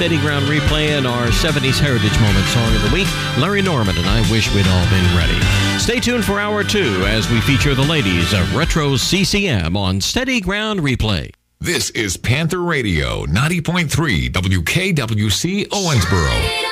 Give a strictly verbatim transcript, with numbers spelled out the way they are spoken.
Steady Ground Replay and our seventies Heritage Moment Song of the Week. Larry Norman and I wish we'd all been ready. Stay tuned for hour two as we feature the ladies of Retro C C M on Steady Ground Replay. This is Panther Radio, ninety point three W K W C Owensboro.